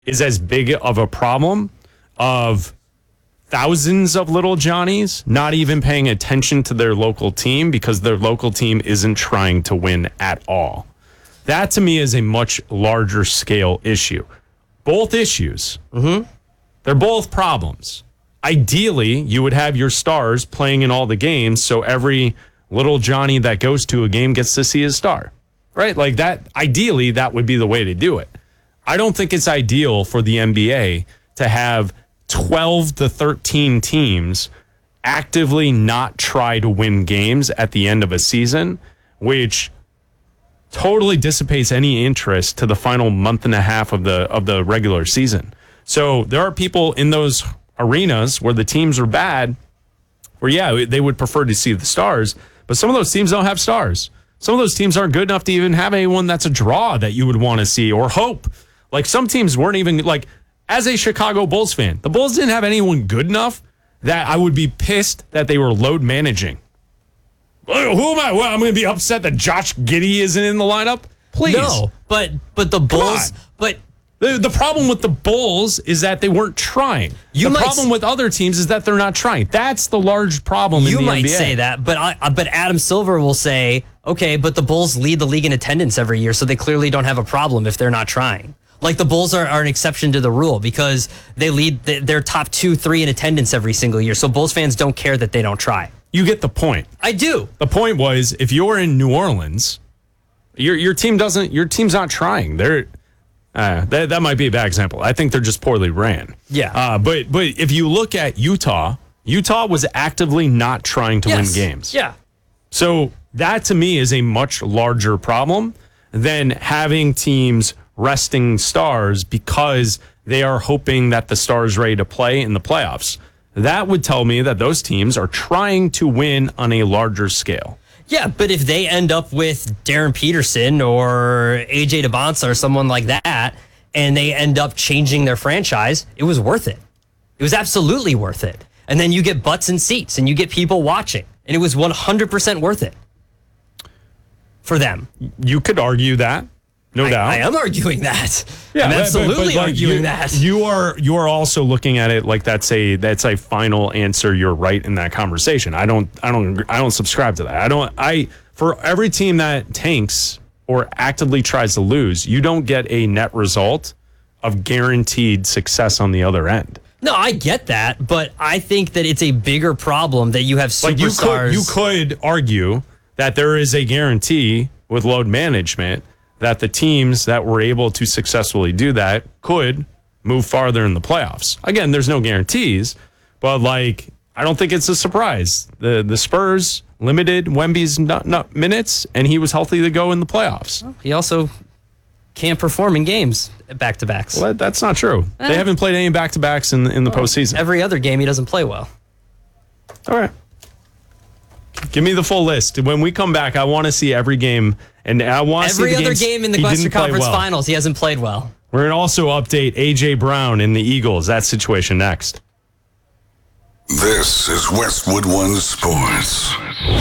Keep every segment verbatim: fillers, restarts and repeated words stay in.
is as big of a problem of thousands of little Johnnies not even paying attention to their local team because their local team isn't trying to win at all. That to me is a much larger scale issue. Both issues, mm-hmm. they're both problems. Ideally, you would have your stars playing in all the games so every little Johnny that goes to a game gets to see his star, right? Like that, ideally, that would be the way to do it. I don't think it's ideal for the N B A to have twelve to thirteen teams actively not try to win games at the end of a season, which totally dissipates any interest to the final month and a half of the of the regular season. So there are people in those arenas where the teams are bad, where, yeah, they would prefer to see the stars, but some of those teams don't have stars. Some of those teams aren't good enough to even have anyone that's a draw that you would want to see or hope. Like some teams weren't even, like, as a Chicago Bulls fan, the Bulls didn't have anyone good enough that I would be pissed that they were load managing. Who am I? Well, I'm going to be upset that Josh Giddey isn't in the lineup? Please. No, but but the Bulls, but the, the problem with the Bulls is that they weren't trying. You the might problem s- with other teams is that they're not trying. That's the large problem in you the might N B A. say that, but I, but Adam Silver will say, okay, but the Bulls lead the league in attendance every year, so they clearly don't have a problem if they're not trying. Like the Bulls are, are an exception to the rule because they lead, they're top two, three in attendance every single year. So Bulls fans don't care that they don't try. You get the point. I do. The point was, if you're in New Orleans, your your team doesn't. Your team's not trying. They're uh, that that might be a bad example. I think they're just poorly ran. Yeah. Uh, but but if you look at Utah, Utah was actively not trying to yes. win games. Yeah. So that to me is a much larger problem than having teams resting stars because they are hoping that the star is ready to play in the playoffs. That would tell me that those teams are trying to win on a larger scale. Yeah, but if they end up with Darren Peterson or A J DeBonsa or someone like that, and they end up changing their franchise, it was worth it. It was absolutely worth it. And then you get butts and seats, and you get people watching, and it was one hundred percent worth it for them. You could argue that. No I, doubt. I am arguing that. Yeah, I'm but- absolutely but, but, like, arguing you, that. You are you are also looking at it like that's a that's a final answer. You're right in that conversation. I don't I don't I don't subscribe to that. I don't I for every team that tanks or actively tries to lose, you don't get a net result of guaranteed success on the other end. No, I get that, but I think that it's a bigger problem that you have superstars. Like you could you could argue that there is a guarantee with load management that the teams that were able to successfully do that could move farther in the playoffs. Again, there's no guarantees, but like I don't think it's a surprise. The the Spurs limited Wemby's not, not minutes, and he was healthy to go in the playoffs. He also can't perform in games back-to-backs. Well, that's not true. Eh. They haven't played any back-to-backs in, in the well, postseason. Every other game, he doesn't play well. All right. Give me the full list. When we come back, I want to see every game. And I want to see every the other games game in the Western Conference well. Finals. He hasn't played well. We're going to also update A J Brown and the Eagles. That situation next. This is Westwood One Sports.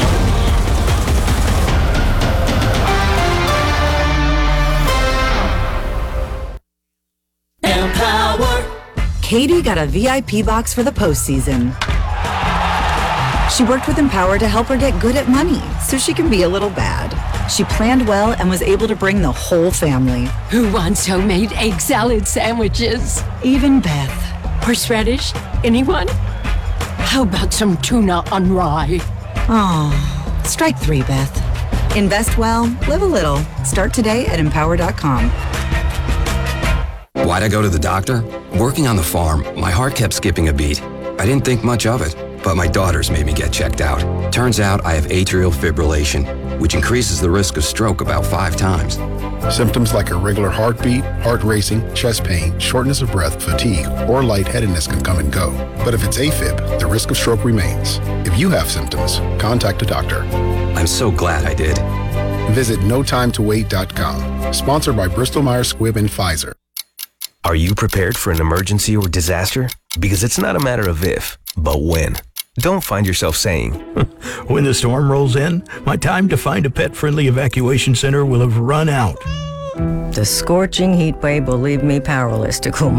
Empower. Katie got a V I P box for the postseason. She worked with Empower to help her get good at money so she can be a little bad. She planned well and was able to bring the whole family. Who wants homemade egg salad sandwiches? Even Beth. Horseradish? Anyone? How about some tuna on rye? Oh, strike three, Beth. Invest well, live a little. Start today at empower dot com. Why'd I go to the doctor? Working on the farm, my heart kept skipping a beat. I didn't think much of it, but my daughters made me get checked out. Turns out I have atrial fibrillation, which increases the risk of stroke about five times. Symptoms like irregular heartbeat, heart racing, chest pain, shortness of breath, fatigue, or lightheadedness can come and go. But if it's AFib, the risk of stroke remains. If you have symptoms, contact a doctor. I'm so glad I did. Visit no time to wait dot com. Sponsored by Bristol Myers Squibb and Pfizer. Are you prepared for an emergency or disaster? Because it's not a matter of if, but when. Don't find yourself saying, when the storm rolls in, my time to find a pet-friendly evacuation center will have run out. The scorching heat wave will leave me powerless to cool